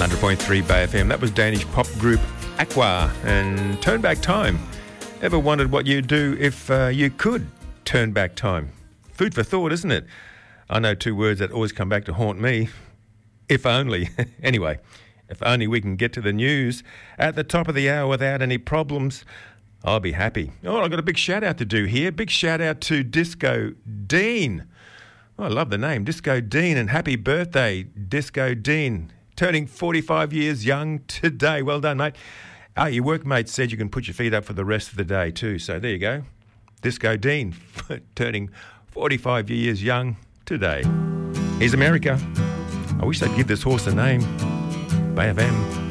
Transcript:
100.3 Bay FM. That was Danish pop group Aqua and Turn Back Time. Ever wondered what you'd do if you could turn back time? Food for thought, isn't it? I know two words that always come back to haunt me. If only. Anyway, if only we can get to the news at the top of the hour without any problems, I'll be happy. Oh, I've got a big shout out to do here. Big shout out to Disco Dean. Oh, I love the name, Disco Dean, and happy birthday, Disco Dean. Turning 45 years young today. Well done, mate. Your workmate said you can put your feet up for the rest of the day too, so there you go. Disco Dean, turning 45 years young today. Here's America. I wish they'd give this horse a name. Bay FM.